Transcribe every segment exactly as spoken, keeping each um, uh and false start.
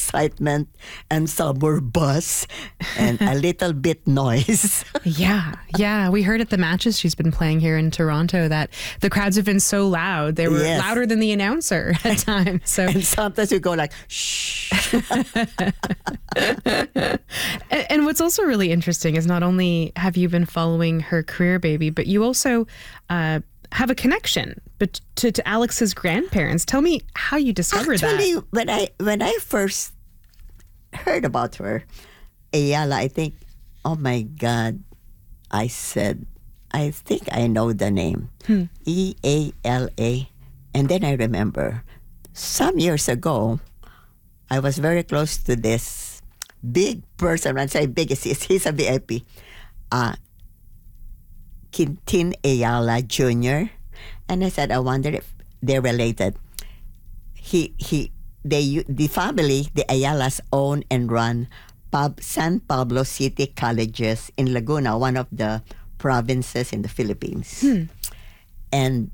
excitement and some more buzz and a little bit noise. Yeah, yeah. We heard at the matches she's been playing here in Toronto that the crowds have been so loud. They were Yes. louder than the announcer at times. So, And sometimes we go like, shh. and, and what's also really interesting is not only have you been following her career, baby, but you also uh, have a connection but to, to Alex's grandparents. Tell me how you discovered Actually, that. when I when I first heard about her, Ayala, I think, oh my God, I said, I think I know the name. Hmm. E A L A. And then I remember, some years ago, I was very close to this big person. When I say big, he's, he's a V I P. Uh, Quintin Ayala Junior And I said, I wonder if they're related. He he they the family, the Ayalas, own and run Pab, San Pablo City Colleges in Laguna, one of the provinces in the Philippines. Hmm. And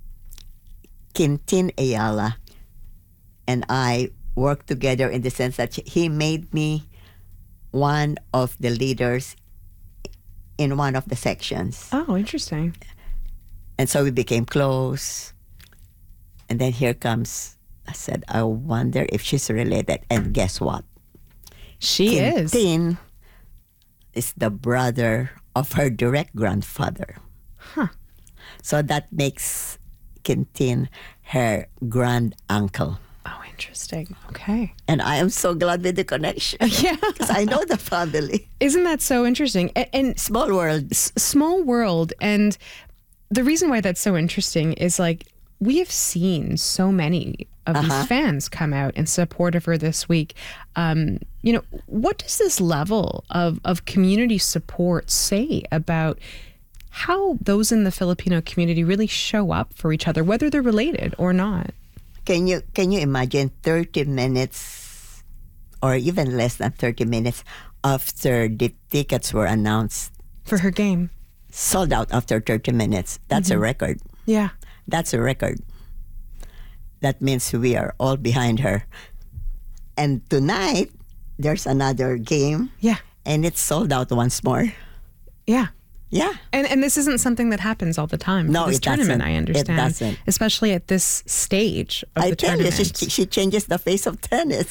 Quintin Ayala and I worked together in the sense that he made me one of the leaders in one of the sections. Oh, interesting. And so we became close. And then here comes, I said, I wonder if she's related. And guess what? She is. Quintin is the brother of her direct grandfather. Huh. So that makes Quintin her grand uncle. Oh, interesting. Okay. And I am so glad with the connection. Yeah. Because I know the family. Isn't that so interesting? And, and Small world. s- small world. And the reason why that's so interesting is like we have seen so many of Uh-huh. these fans come out in support of her this week. Um, you know, what does this level of, of community support say about how those in the Filipino community really show up for each other, whether they're related or not? Can you can you imagine thirty minutes or even less than thirty minutes after the tickets were announced, For her game. sold out after thirty minutes? That's a record. Yeah. That's a record. That means we are all behind her. And tonight, there's another game, Yeah. and it's sold out once more. Yeah. Yeah. And and this isn't something that happens all the time. For No, this it tournament, doesn't. I understand. It doesn't. Especially at this stage of I the tell you, tournament. she, she changes the face of tennis.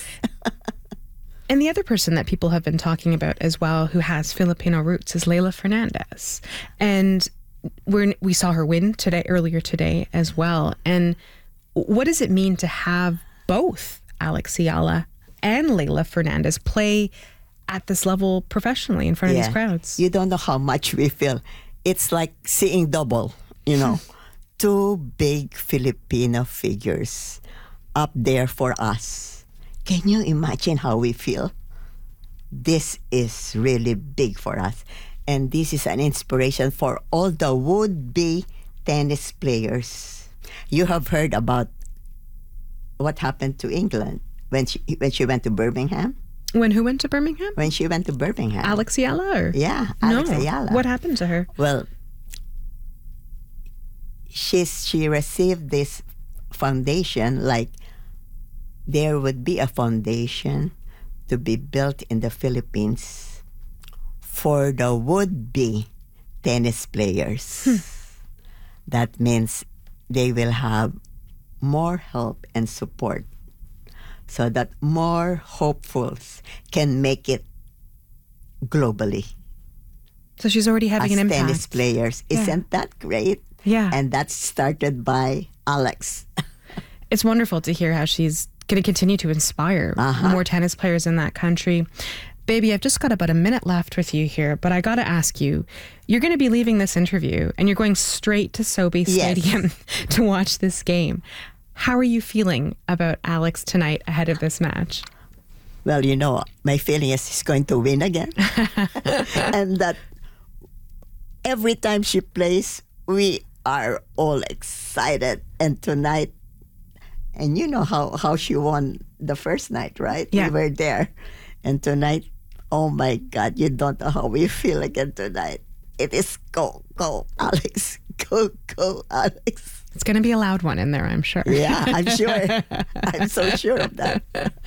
And the other person that people have been talking about as well who has Filipino roots is Leylah Fernandez. And we're, we saw her win today, earlier today as well. And what does it mean to have both Alex Ayala and Leylah Fernandez play at this level professionally in front of these crowds? You don't know how much we feel. It's like seeing double, you know. Two big Filipino figures up there for us. Can you imagine how we feel? This is really big for us. And this is an inspiration for all the would-be tennis players. You have heard about what happened to England when she, when she went to Birmingham? When who went to Birmingham? When she went to Birmingham. Alex Ayala? Or? Yeah, Alex no. Ayala. What happened to her? Well, she's, she received this foundation, like there would be a foundation to be built in the Philippines for the would-be tennis players. Hmm. That means they will have more help and support so that more hopefuls can make it globally. So she's already having As an impact. tennis players. Yeah. Isn't that great? Yeah. And that's started by Alex. It's wonderful to hear how she's going to continue to inspire Uh-huh. more tennis players in that country. Baby, I've just got about a minute left with you here, but I got to ask you, you're going to be leaving this interview and you're going straight to Sobe Yes. Stadium to watch this game. How are you feeling about Alex tonight ahead of this match? Well, you know, my feeling is she's going to win again. And that every time she plays, we are all excited. And tonight, and you know how, how she won the first night, right? Yeah. We were there. And tonight, oh my God, you don't know how we feel again tonight. It is go, go, Alex. Go, go, Alex. It's going to be a loud one in there, I'm sure. Yeah, I'm sure. I'm so sure of that.